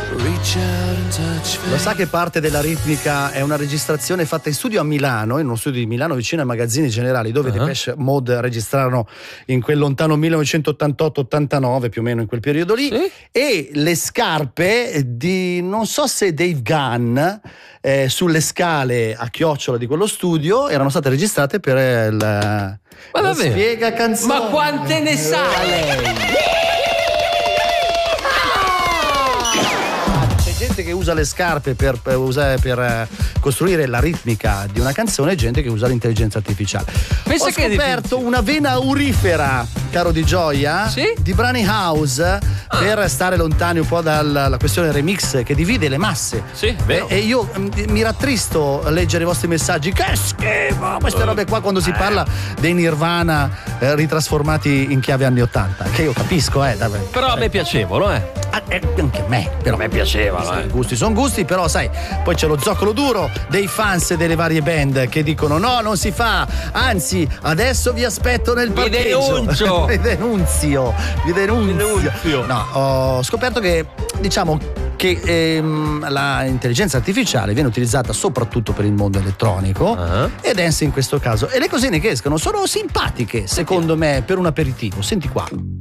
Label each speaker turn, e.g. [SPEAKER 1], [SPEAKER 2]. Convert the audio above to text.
[SPEAKER 1] Lo sa che parte della ritmica è una registrazione fatta in studio a Milano, in uno studio di Milano vicino ai Magazzini Generali, dove Depeche Mode registrarono in quel lontano 1988-89, più o meno in quel periodo lì, sì? E le scarpe di, non so se Dave Gunn, sulle scale a chiocciola di quello studio erano state registrate per il Spiega Canzone.
[SPEAKER 2] Ma quante ne sa lei?
[SPEAKER 1] Gente che usa le scarpe per costruire la ritmica di una canzone e gente che usa l'intelligenza artificiale. Pensa Ho scoperto una vena aurifera, caro Di Gioia, sì? Di Brani House, per stare lontani un po' dalla questione remix che divide le masse.
[SPEAKER 2] Sì, vero.
[SPEAKER 1] E io mi rattristo a leggere i vostri messaggi. Che schifo! Queste robe qua quando si parla dei Nirvana ritrasformati in chiave anni 80. Che io capisco,
[SPEAKER 2] Però a me piacevano,
[SPEAKER 1] anche a me, però a me piacevano. Gusti sono gusti, però sai, poi c'è lo zoccolo duro dei fans delle varie band che dicono no, non si fa, anzi adesso vi aspetto nel parcheggio. Vi denunzio. No, ho scoperto che la intelligenza artificiale viene utilizzata soprattutto per il mondo elettronico e dance in questo caso, e le cosine che escono sono simpatiche secondo me per un aperitivo. Senti qua.